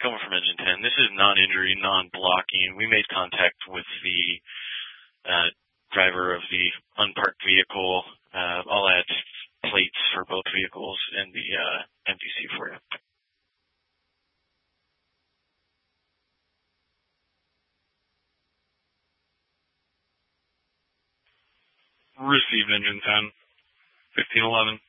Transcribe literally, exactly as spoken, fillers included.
coming from Engine ten. This is non-injury, non-blocking. We made contact with the uh, driver of the unparked vehicle. Uh, I'll add plates for both vehicles in the uh, M D C for you. Received, Engine ten. fifteen eleven.